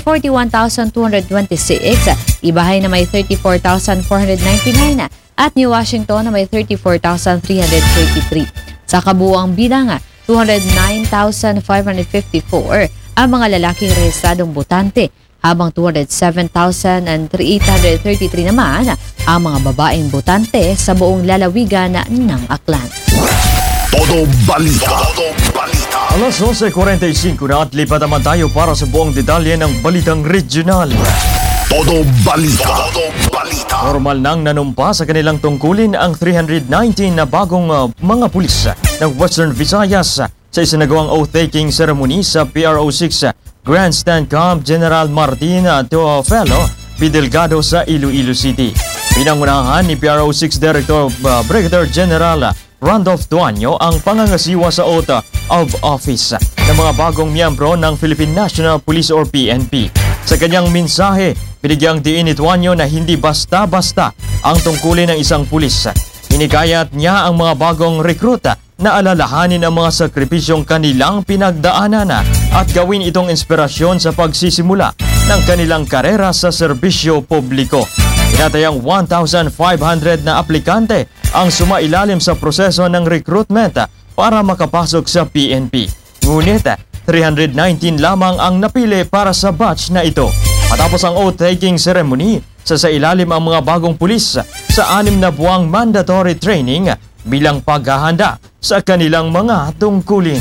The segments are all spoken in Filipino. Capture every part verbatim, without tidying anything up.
forty-one thousand two hundred twenty-six, Ibahay na may thirty-four thousand four hundred ninety-nine at New Washington na may thirty-four thousand three hundred thirty-three. Sa kabuuang bilang, two hundred nine thousand five hundred fifty-four ang mga lalaking rehistradong botante, habang two hundred seven thousand eight hundred thirty-three naman ang mga babaeng botante sa buong lalawigan ng Aklan. Todo balita. Todo balita. Alas onse forty-five na at lipat naman tayo para sa buong detalye ng Balitang Regional. Todo balita. Todo balita. Normal nang nanumpa sa kanilang tungkulin ang three hundred nineteen na bagong uh, mga pulis ng Western Visayas sa isinagawang oath-taking ceremony sa P R O six Grandstand Camp General Martin Teofilo P. Delgado sa Iloilo City. Pinangunahan ni P R O six Director uh, Brigadier General Randolph Duaño ang pangangasiwa sa oath of office ng mga bagong miyembro ng Philippine National Police or P N P. Sa kanyang mensahe, binigyang diin ni Duaño na hindi basta-basta ang tungkulin ng isang pulis. Hinikayat niya ang mga bagong rekruta na alalahanin ang mga sakripisyong kanilang pinagdaanan at gawin itong inspirasyon sa pagsisimula ng kanilang karera sa serbisyo publiko. Tinatayang one thousand five hundred na aplikante ang sumailalim sa proseso ng recruitment para makapasok sa P N P. Ngunit three hundred nineteen lamang ang napili para sa batch na ito. Matapos ang oath-taking ceremony, sasailalim ang mga bagong pulis sa anim na buwang mandatory training bilang paghahanda sa kanilang mga tungkulin.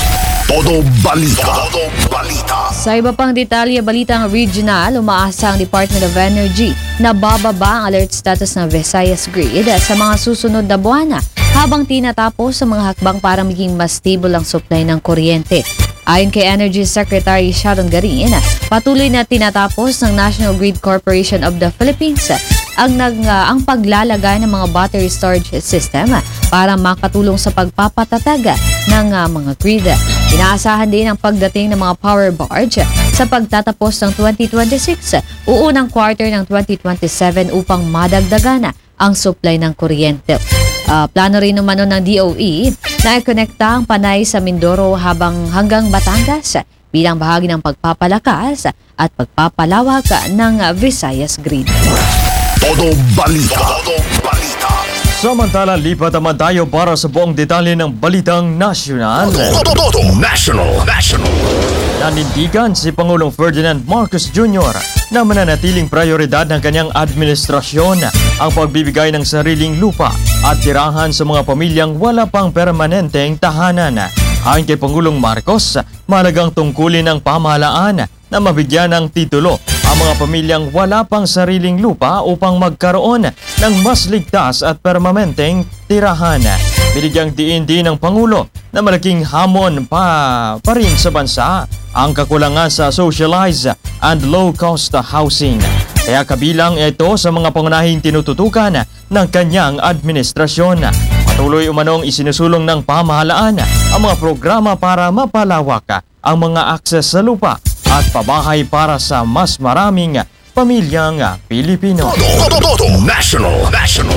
Todo balita. Todo balita. Sa iba pang detalye, balitang regional, umaasa ang Department of Energy na bababa ang alert status ng Visayas Grid sa mga susunod na buwan habang tinatapos sa mga hakbang para maging mas stable ang supply ng kuryente. Ayon kay Energy Secretary Sharon Garin, patuloy na tinatapos ng National Grid Corporation of the Philippines ang, nag, uh, ang paglalagay ng mga battery storage system para makatulong sa pagpapatatag ng uh, mga grid. Inaasahan din ang pagdating ng mga power barge sa pagtatapos ng twenty twenty-six o unang quarter ng twenty twenty-seven upang madagdagan ang supply ng kuryente. Uh, plano rin naman ng D O E na ikonekta ang Panay sa Mindoro habang hanggang Batangas bilang bahagi ng pagpapalakas at pagpapalawak ng Visayas Grid. Todo balita. Todo balita. Samantala, lipat naman tayo para sa buong detalye ng Balitang Nasyonal. Todo, todo. National. National. Nanindigan si Pangulong Ferdinand Marcos Junior na mananatiling prioridad ng kanyang administrasyon ang pagbibigay ng sariling lupa at tirahan sa mga pamilyang wala pang permanenteng tahanan. Ayon kay Pangulong Marcos, mahalagang tungkulin ng pamahalaan na mabigyan ng titulo ang mga pamilyang wala pang sariling lupa upang magkaroon ng mas ligtas at permanenteng tirahan. Binigyang diin din ng Pangulo na malaking hamon pa, pa rin sa bansa ang kakulangan sa socialized and low-cost housing. Kaya kabilang ito sa mga pangunahing tinututukan ng kanyang administrasyon. Patuloy umanong isinusulong ng pamahalaan ang mga programa para mapalawak ang mga akses sa lupa at pabahay para sa mas maraming pamilyang Pilipino. Todo, todo. National. National.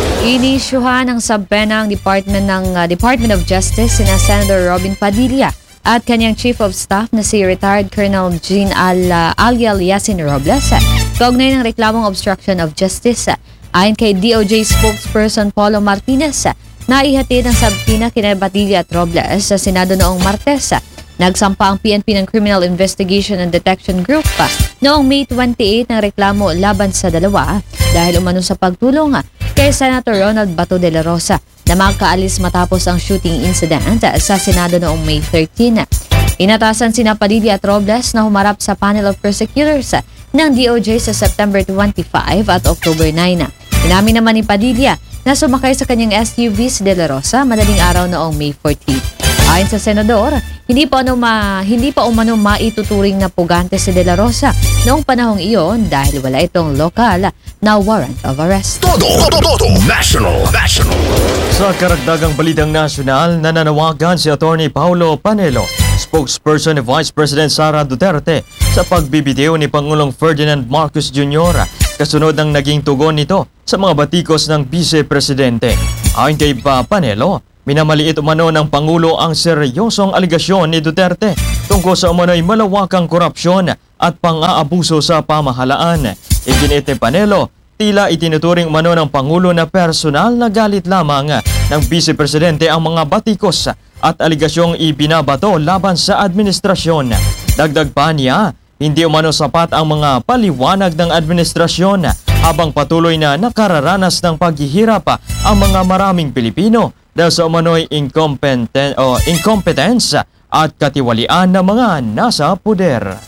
Inisyuhan ng Sabena ang Department ng uh, Department of Justice sina Senator Robin Padilla at kanyang Chief of Staff na si retired Colonel Jean Al, uh, Alial Yasin Robles kaugnay ng reklamong obstruction of justice. Ayon kay D O J spokesperson Paulo Martinez, naihatid ang sabtina kina Padilla at Robles sa Senado noong Martes. Nagsampa ang P N P ng Criminal Investigation and Detection Group noong May twenty-eighth ng reklamo laban sa dalawa dahil umano sa pagtulong kay Senator Ronald Bato de la Rosa na magkaalis matapos ang shooting incident sa Senado noong May thirteenth. Inatasan sina Padilla at Robles na humarap sa panel of prosecutors ng D O J sa September twenty-fifth at October ninth. Inamin naman ni Padilla na sumakay sa kanyang S U V si de la Rosa madaling araw noong May fourteenth. Ayon sa senador, hindi pa, ano ma, hindi pa umano maituturing na pugante si de la Rosa noong panahong iyon dahil wala itong lokal na warrant of arrest. Todo, todo, todo. National. National. Sa karagdagang Balitang Nasyonal, nananawagan si Attorney Paulo Panelo, spokesperson ni Vice President Sara Duterte sa pagbibitiw ni Pangulong Ferdinand Marcos Junior kasunod ng naging tugon nito sa mga batikos ng Vice Presidente. Ayon kay Panelo, minamaliit umano ng Pangulo ang seryosong aligasyon ni Duterte tungkol sa umano'y malawakang korupsyon at pang-aabuso sa pamahalaan. Iginit ni Panelo, tila itinuturing umano ng Pangulo na personal na galit lamang ng Vice Presidente ang mga batikos at aligasyong ibinabato laban sa administrasyon. Dagdag pa niya, hindi umano sapat ang mga paliwanag ng administrasyon habang patuloy na nakararanas ng paghihirap ang mga maraming Pilipino dahil sa umano'y incompetent, o incompetence at katiwalian ng mga nasa puder.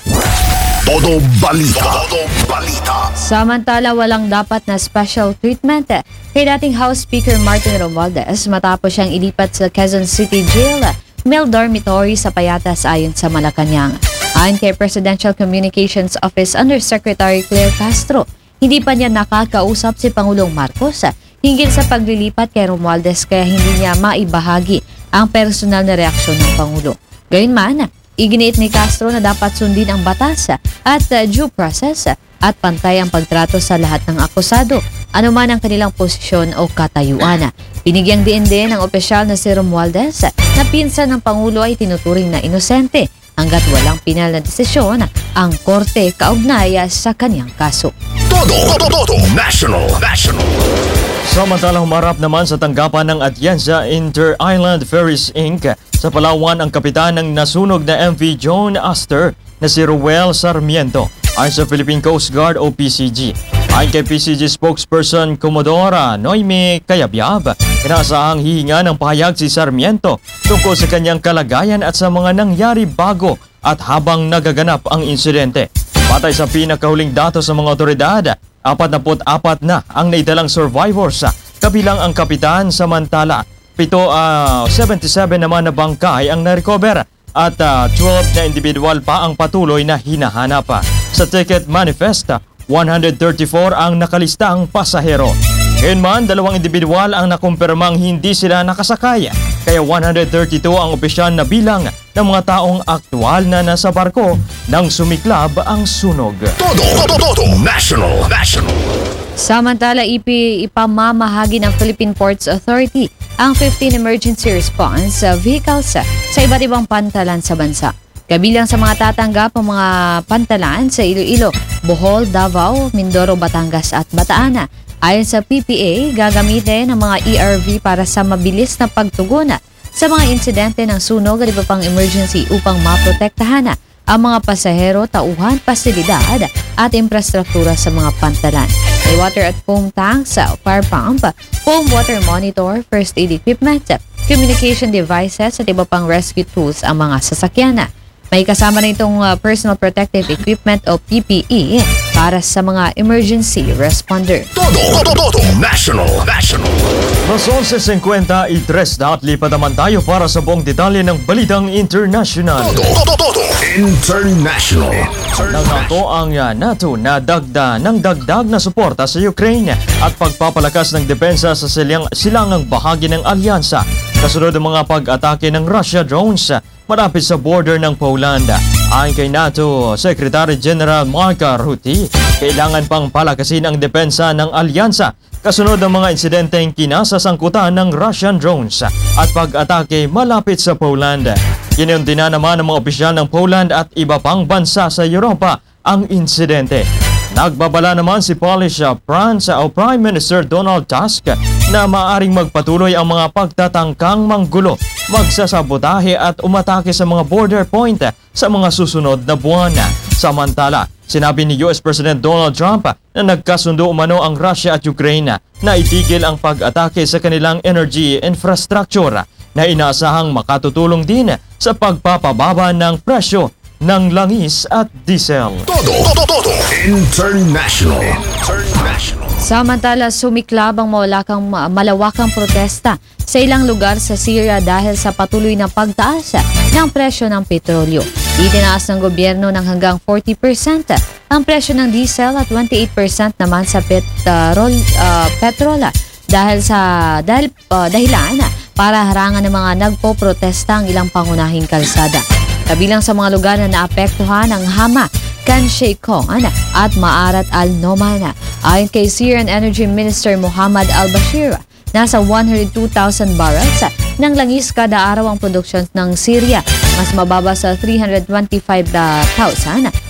Todo balita. Todo balita. Samantala, walang dapat na special treatment kay dating House Speaker Martin Romualdez matapos siyang ilipat sa Quezon City Jail, male dormitory sa Payatas ayon sa Malacanang. Ayon kay Presidential Communications Office Undersecretary Claire Castro, hindi pa niya nakakausap si Pangulong Marcos hinggil sa paglilipat kay Romualdez kaya hindi niya maibahagi ang personal na reaksyon ng Pangulo. Gayunman, iginiit ni Castro na dapat sundin ang batas at uh, due process at pantay ang pagtrato sa lahat ng akusado, anuman ang kanilang posisyon o katayuan. Binigyang diin din ng opisyal na si Romualdez na pinsan ng Pangulo ay tinuturing na inosente hanggat walang pinal na desisyon ang korte kaugnay sa kanyang kaso. Todo, todo, todo. National, national. Samantalang humarap naman sa tanggapan ng Atienza Inter-Island Ferries Incorporated sa Palawan ang kapitan ng nasunog na M V John Astor na si Ruel Sarmiento ayon sa Philippine Coast Guard o P C G. Ayon kay P C G spokesperson Commodore Noemi Cayabyab, inaasahang hihinga ng pahayag si Sarmiento tungkol sa kanyang kalagayan at sa mga nangyari bago at habang nagaganap ang insidente. Batay sa pinakahuling datos sa mga otoridad, apat na apat na ang naidalang survivors, kabilang ang kapitan, samantala pito, uh, seventy-seven naman na bangkay ang na-recover at uh, twelve na individual pa ang patuloy na hinahanap. Sa ticket manifest, one hundred thirty-four ang nakalistang pasahero. Gayunman, dalawang individual ang nakumpirmang hindi sila nakasakay, kaya one hundred thirty-two ang opisyal na bilang ng mga taong aktual na nasa barko nang sumiklab ang sunog. Todo, todo, todo. National, national. Samantala, ipi ipamamahagi ng Philippine Ports Authority ang fifteen emergency response vehicles sa iba't ibang pantalan sa bansa. Kabilang sa mga tatanggap ang mga pantalan sa Iloilo, Bohol, Davao, Mindoro, Batangas at Bataan. Ayon sa P P A, gagamitin ang mga E R V para sa mabilis na pagtugon sa mga insidente ng sunog at iba pang emergency upang maprotektahan ang mga pasahero, tauhan, pasilidad at infrastruktura sa mga pantalan. May water at foam tanks, fire pump, foam water monitor, first aid equipment, communication devices at iba pang rescue tools ang mga sasakyan. May kasama na itong uh, personal protective equipment o P P E para sa mga emergency responder. Todo, todo, todo. National, national. Mas eleven fifty-three na at lipat naman tayo para sa buong detalye ng Balitang International. Todo, todo, todo. International. Nangako ang uh, NATO na dagda ng dagdag na suporta sa Ukraine at pagpapalakas ng depensa sa silang, silangang bahagi ng alyansa kasunod ng mga pag-atake ng Russia drones malapit sa border ng Poland. Ayon kay NATO Secretary General Mark Rutte, kailangan pang palakasin ang depensa ng alyansa kasunod ng mga insidenteng kinasasangkutan ng Russian drones at pag-atake malapit sa Poland. Kinundina naman ng mga opisyal ng Poland at iba pang bansa sa Europa ang insidente. Nagbabala naman si Polish France o Prime Minister Donald Tusk na maaaring magpatuloy ang mga pagtatangkang manggulo, magsasabotahe at umatake sa mga border point sa mga susunod na buwan. Samantala, sinabi ni U S President Donald Trump na nagkasundo umano ang Russia at Ukraine na itigil ang pag-atake sa kanilang energy infrastructure na inaasahang makatutulong din sa pagpapababa ng presyo ng langis at diesel. Todo, todo, todo. International. International. Samantala, sumiklab ang malawakang, malawakang protesta sa ilang lugar sa Syria dahil sa patuloy na pagtaas ng presyo ng petrolyo. Itinaas ng gobyerno ng hanggang forty percent ang presyo ng diesel at twenty-eight percent naman sa petrol, uh, petrol dahil sa dahil, uh, dahilan para harangan ng mga nagpo-protesta ang ilang pangunahing kalsada. Kabilang sa mga lugar na naapektuhan ang Hama, Khan Sheikhoun at Maarat al-Noman. Ayon kay Syrian Energy Minister Muhammad al-Bashir, nasa one hundred two thousand barrels ng langis kada araw ang produksyon ng Syria, mas mababa sa three hundred twenty-five thousand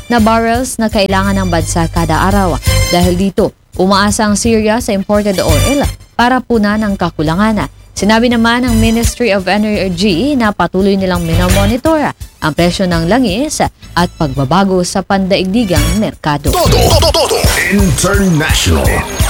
na barrels na kailangan ng bansa kada araw. Dahil dito, umaasa ang Syria sa imported oil para punan ang kakulangan. Sinabi naman ng Ministry of Energy na patuloy nilang minomonitor ang presyo ng langis at pagbabago sa pandaigdigang merkado. Todo, todo, todo. International.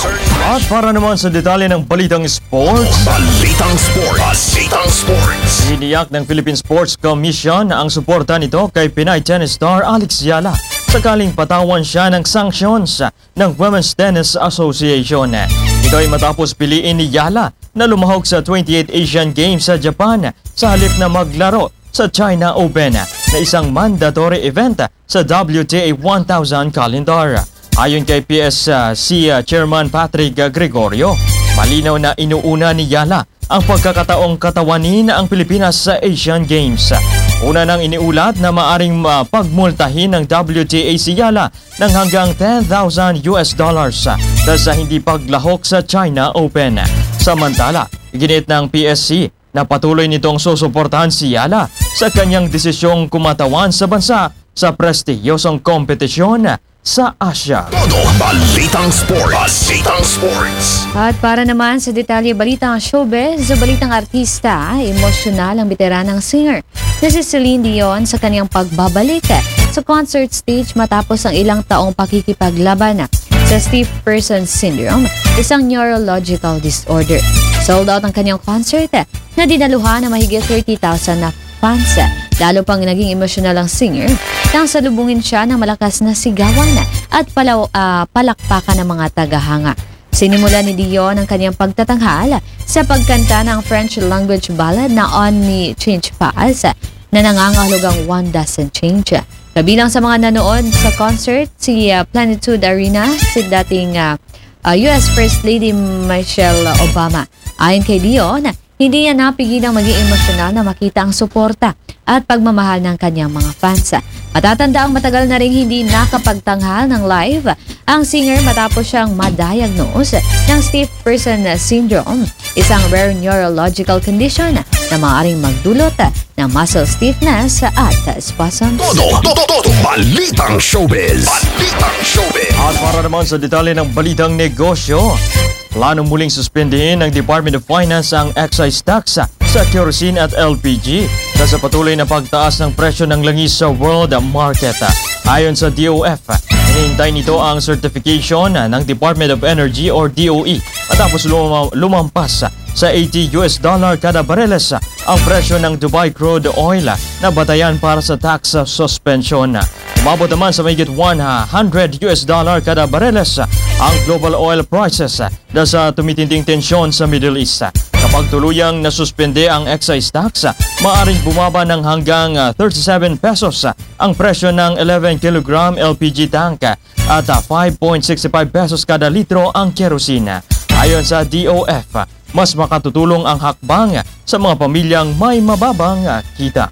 At para naman sa detalye ng balitang sports, Balitang sports. Balitang sports. hiniyak ng Philippine Sports Commission ang suporta nito kay Pinay tennis star Alex Yala sakaling patawan siya ng sanctions ng Women's Tennis Association. Ito ay matapos piliin ni Yala na lumahok sa twenty-eighth Asian Games sa Japan sa halip na maglaro sa China Open na isang mandatory event sa W T A one thousand calendar. Ayon kay P S C Chairman Patrick Gregorio, malinaw na inuuna ni Yala ang pagkakataong katawanin ang Pilipinas sa Asian Games. Una nang iniulat na maaring mapagmultahin ng W T A si Yala ng hanggang ten thousand U S dollars dahil sa hindi paglahok sa China Open. Samantala, iginit ng P S C na patuloy nitong susuportahan si Yala sa kanyang desisyong kumatawan sa bansa sa prestihiyosong kompetisyon sa Asia. Todo. Balitang sports. Balitang sports. At para naman sa detalye balitang showbiz, sa balitang artista, emosyonal ang veteranang singer na si Celine Dion sa kanyang pagbabalik sa concert stage matapos ang ilang taong pakikipaglaban sa stiff person syndrome, isang neurological disorder. Sold out ang kanyang concert na dinaluhan ng mahigit thirty thousand na fans. Lalo pang naging emosyonal ang singer nang salubungin siya ng malakas na sigawan at palaw, uh, palakpakan ng mga tagahanga. Sinimula ni Dion ang kanyang pagtatanghal sa pagkanta ng French language ballad na On Me Change Pass na nangangahulugang One Doesn't Change. Kabilang sa mga nanood sa concert, si uh, Plenitude Arena, si dating uh, uh, U S First Lady Michelle Obama. Ayon kay Dion, hindi niya napigilang maging emosyonal na makita ang suporta at pagmamahal ng kanyang mga fans. Matatandaang matagal na rin hindi nakapagtanghal ng live ang singer matapos siyang ma-diagnose ng stiff person syndrome, isang rare neurological condition na maaaring magdulot ng muscle stiffness at spasms. Todo, todo, todo. Balitang showbiz. Balitang showbiz. At para naman sa detalye ng balitang negosyo, planong muling suspendihin ng Department of Finance ang excise tax sa kerosene at L P G dahil sa patuloy na pagtaas ng presyo ng langis sa world market. Ayon sa D O F, hinihintay nito ang certification ng Department of Energy or D O E matapos lum- lumampas sa eighty U S dollar kada bareles ang presyo ng Dubai crude oil na batayan para sa tax suspension. Umabot naman sa mahigit one hundred U S dollar kada bareles ang global oil prices dahil sa tumitinding tensyon sa Middle East. Kapag tuluyang nasuspende ang excise tax, maaaring bumaba ng hanggang thirty-seven pesos ang presyo ng eleven kilogram L P G tank at five point six five pesos kada litro ang kerosene. Ayon sa D O F, mas makatutulong ang hakbang sa mga pamilyang may mababang kita.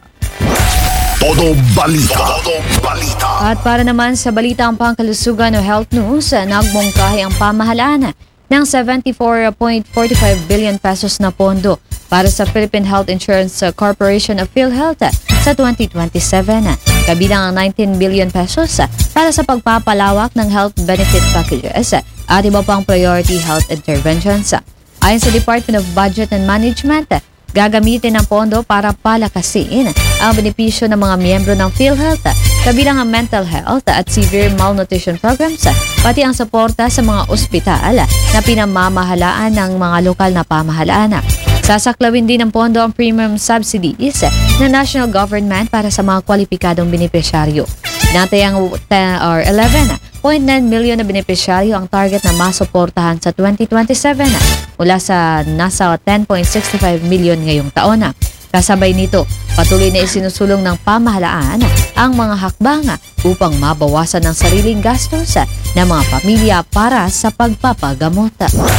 Todo balita. Todo balita. At para naman sa balitang pangkalusugan o health news, nagmungkahi ang pamahalaan ng seventy-four point four five billion pesos na pondo para sa Philippine Health Insurance Corporation of PhilHealth sa twenty twenty-seven. Kabilang ang nineteen billion pesos para sa pagpapalawak ng health benefit packages at iba pang priority health interventions. Ayon sa Department of Budget and Management, gagamitin ang pondo para palakasin ang benepisyo ng mga miyembro ng PhilHealth, kabilang ang mental health at severe malnutrition programs, pati ang suporta sa mga ospital na pinamamahalaan ng mga lokal na pamahalaan. Sasaklawin din ng pondo ang premium subsidies ng national government para sa mga kwalipikadong benepisyaryo. Natayang eleven point nine million na benepisyaryo ang target na masuportahan sa twenty twenty-seven mula sa nasa ten point six five million ngayong taon. Kasabay nito, patuloy na isinusulong ng pamahalaan ang mga hakbang upang mabawasan ang sariling gastos ng mga pamilya para sa pagpapagamot.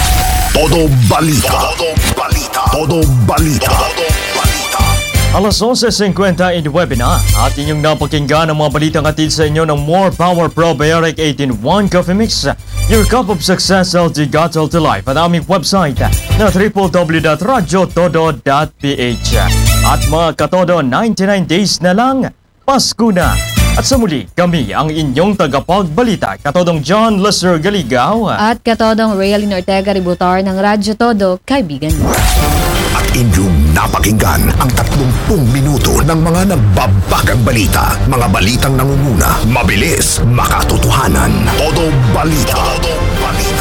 Todo balita. Todo balita. Todo balita. Todo balita. Alas eleven fifty na at inyong napakinggan ang mga balitang hatid sa inyo ng More Power Probiotic eighteen one Coffee Mix. Your cup of success L T got L T Life at aming website na w w w dot radyo todo dot p h. At mga katodo, ninety-nine days na lang, Pasko na! At sa muli, kami ang inyong tagapagbalita, Katodong John Lester Galigaw. At katodong Raylene Ortega Ributar ng Radyo Todo, kaibigan mo. At inyong napakinggan ang tatlumpung minuto ng mga nagbabagang balita. Mga balitang nangunguna, mabilis, makatotohanan. Todo Balita. Todo Balita.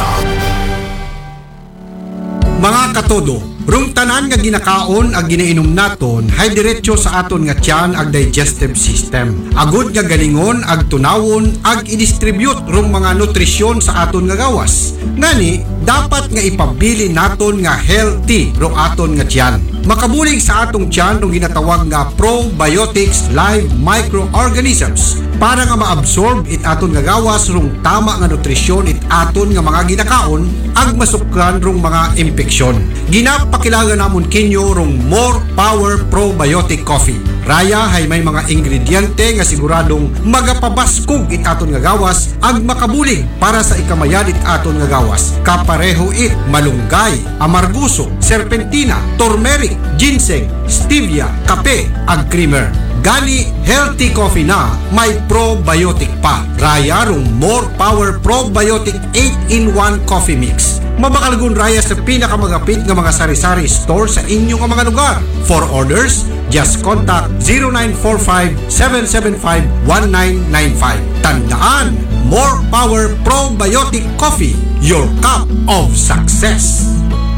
Mga katodo, rung tanan nga ginakaon ag ginainom naton hay diretso sa aton nga tiyan ag digestive system. Agud nga galingon ag tunawon ag i-distribute rung mga nutrisyon sa aton nga gawas. Ngani, dapat nga ipabili naton nga healthy rung aton nga tiyan. Makabulig sa atong tiyan rung ginatawag nga probiotics live microorganisms para nga maabsorb it aton nga gawas rung tama nga nutrisyon it aton nga mga ginakaon ag masukran rung mga impeksyon. Ginapakilala namon kinyo rung More Power Probiotic Coffee. Raya hay may mga ingrediente nga siguradong magapabaskog it aton nga gawas ag makabulig para sa ikamayan it aton nga gawas. Kapareho it malunggay, amarguso, serpentina, turmeric, ginseng, stevia, kape ag creamer. Gani healthy coffee na may probiotic pa. Raya rung More Power Probiotic eight in one Coffee Mix. Mabakalgun raya sa pinakamagapit nga mga sari-sari store sa inyong mga lugar. For orders, just contact zero nine four five, seven seven five, one nine nine five. Tandaan, More Power Probiotic Coffee, your cup of success.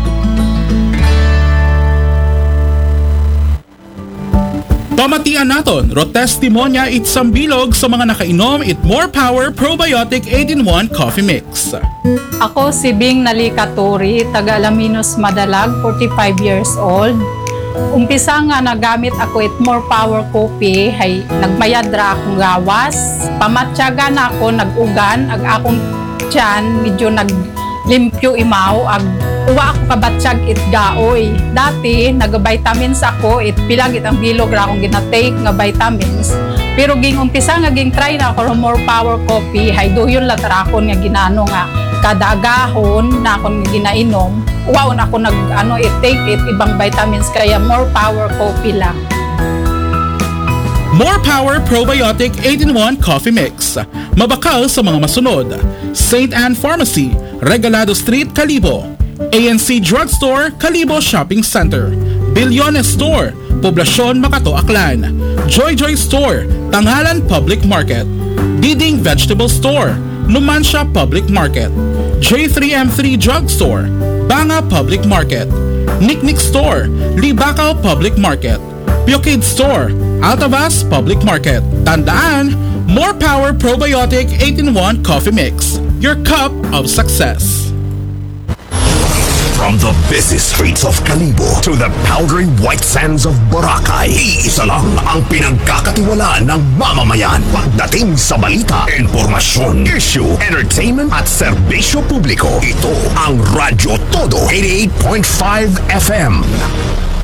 Pamatian naton, ro testimonya it sambilog sa mga nakainom it More Power Probiotic eight in one Coffee Mix. Ako si Bing Nalikaturi, taga Alaminos Madalag, forty-five years old. Umpisa nga nagamit ako it More Power Coffee, hay nagmayadra akong gawas. Pamatyaga na ako, nag-ugan, ag akong tiyan, medyo naglimpyo imaw, ag uwa ako kabatsyag it gaoy. Dati, nag-vitamins ako, it pilag it ang bilog ra akong ginatake nga vitamins. Pero ging umpisa nga ging try na ako More Power Coffee, hay duyon latara ako nga ginano nga kada agahon na akong ginainom. Uwaon ako nag ano it take it ibang vitamins kaya More Power Coffee lang. More Power Probiotic eight in one Coffee Mix. Mabakal sa mga masunod. Saint Anne Pharmacy, Regalado Street, Calibo. A N C Drugstore, Calibo Shopping Center. Bilyones Store, Poblacion, Makato, Aklan. Joy Joy Store, Tangalan Public Market. Diding Vegetable Store, Numancia Public Market. J three M three Drugstore, Banga Public Market. Nicknick Store, Libacao Public Market. Piocade Store, Altavas Public Market. Tandaan, More Power Probiotic eight in one Coffee Mix, your cup of success. From the busy streets of Calibo to the powdery white sands of Boracay, iisa lang ang pinagkakatiwalaan ng mamamayan. Pagdating sa balita, informasyon, issue, entertainment at serbisyo publiko, ito ang Radyo Todo eighty-eight point five F M.